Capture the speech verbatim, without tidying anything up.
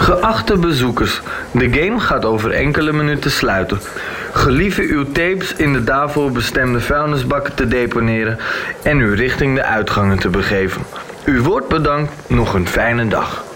Geachte bezoekers, de game gaat over enkele minuten sluiten. Gelieve uw tapes in de daarvoor bestemde vuilnisbakken te deponeren en u richting de uitgangen te begeven. U wordt bedankt, nog een fijne dag.